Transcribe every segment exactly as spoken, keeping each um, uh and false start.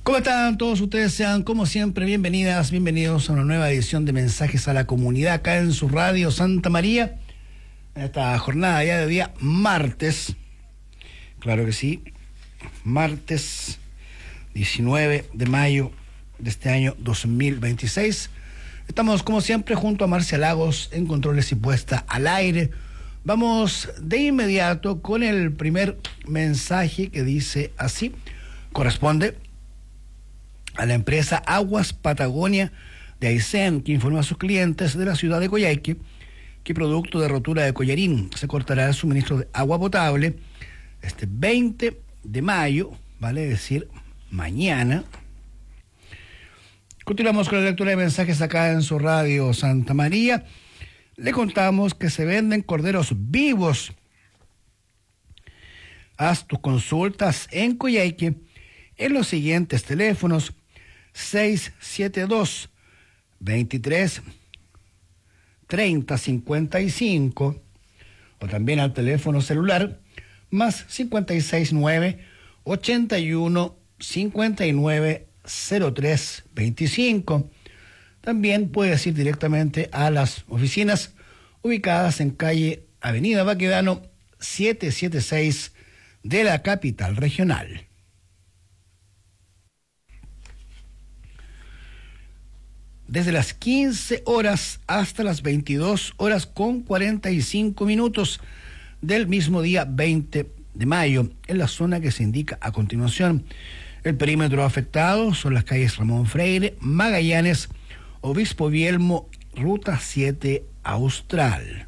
¿Cómo están todos ustedes? Sean como siempre bienvenidas, bienvenidos a una nueva edición de Mensajes a la Comunidad acá en su radio Santa María, en esta jornada ya de día martes, claro que sí, martes diecinueve de mayo de este año dos mil veintiséis. Estamos como siempre junto a Marcia Lagos en controles y puesta al aire. Vamos de inmediato con el primer mensaje que dice así, corresponde a la empresa Aguas Patagonia de Aysén, que informa a sus clientes de la ciudad de Coyhaique que producto de rotura de collarín se cortará el suministro de agua potable este veinte de mayo, vale decir mañana. Continuamos con la lectura de mensajes acá en su radio Santa María. Le contamos que se venden corderos vivos. Haz tus consultas en Coyhaique en los siguientes teléfonos: seis siete dos, veintitrés, treinta, cincuenta y cinco, o también al teléfono celular más cincuenta y seis nueve, ochenta y uno, cincuenta y nueve, cero tres, veinticinco. También puedes ir directamente a las oficinas ubicadas en calle Avenida Baquedano setecientos setenta y seis de la capital regional. Desde las quince horas hasta las veintidós horas con cuarenta y cinco minutos del mismo día veinte de mayo, en la zona que se indica a continuación. El perímetro afectado son las calles Ramón Freire, Magallanes, Obispo Vielmo, Ruta siete Austral.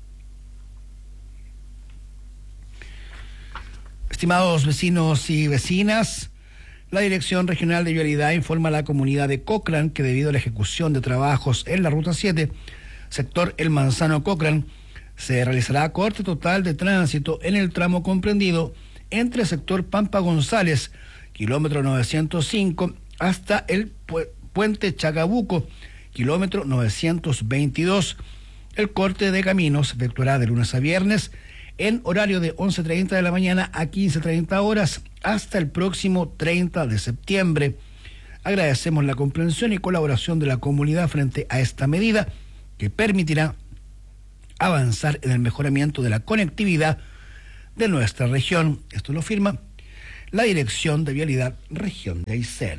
Estimados vecinos y vecinas, la Dirección Regional de Vialidad informa a la comunidad de Cochrane que debido a la ejecución de trabajos en la Ruta siete, sector El Manzano Cochrane, se realizará corte total de tránsito en el tramo comprendido entre el sector Pampa González, kilómetro novecientos cinco, hasta el pu- puente Chacabuco, kilómetro novecientos veintidós. El corte de caminos se efectuará de lunes a viernes en horario de once treinta de la mañana a quince treinta horas hasta el próximo treinta de septiembre. Agradecemos la comprensión y colaboración de la comunidad frente a esta medida que permitirá avanzar en el mejoramiento de la conectividad de nuestra región. Esto lo firma la Dirección de Vialidad Región de Aysén.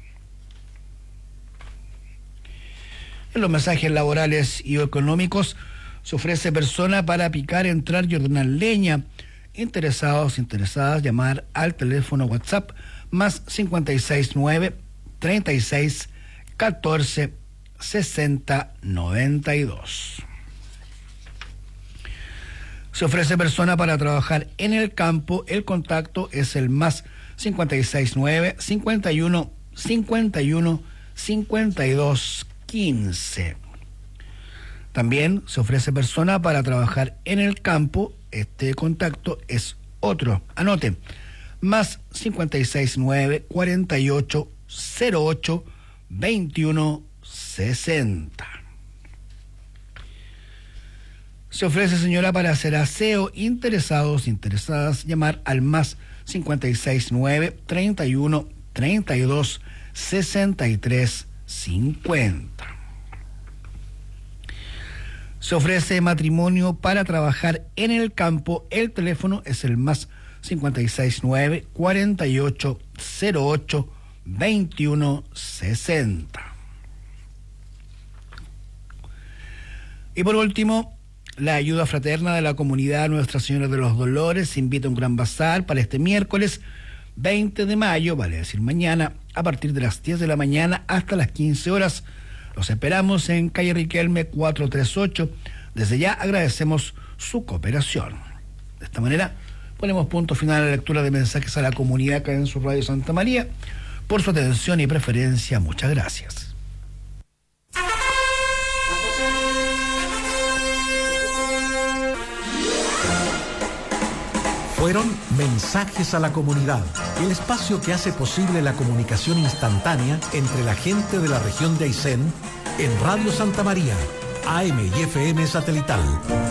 En los mensajes laborales y económicos se ofrece persona para picar, entrar y ordenar leña. Interesados, interesadas, llamar al teléfono WhatsApp más cincuenta y seis nueve, treinta y seis, catorce, sesenta, noventa y dos. Se ofrece persona para trabajar en el campo. El contacto es el más cincuenta y seis nueve, cincuenta y uno, cincuenta y uno, cincuenta y dos, quince. También se ofrece persona para trabajar en el campo. Este contacto es otro. Anote, más cincuenta y seis nueve, cuarenta y ocho, cero ocho, veintiuno, sesenta. Se ofrece señora para hacer aseo. Interesados, interesadas, llamar al más cincuenta y seis nueve, treinta y uno, treinta y dos, sesenta y tres, cincuenta. Se ofrece matrimonio para trabajar en el campo. El teléfono es el más cincuenta y seis nueve, cuarenta y ocho, cero ocho, veintiuno, sesenta. Y por último, la ayuda fraterna de la comunidad Nuestra Señora de los Dolores invita a un gran bazar para este miércoles veinte de mayo, vale decir mañana, a partir de las diez de la mañana hasta las quince horas. Los esperamos en calle Riquelme cuatrocientos treinta y ocho. Desde ya agradecemos su cooperación. De esta manera ponemos punto final a la lectura de mensajes a la comunidad acá en su radio Santa María. Por su atención y preferencia, muchas gracias. Fueron Mensajes a la Comunidad, el espacio que hace posible la comunicación instantánea entre la gente de la región de Aysén en Radio Santa María, A M y F M satelital.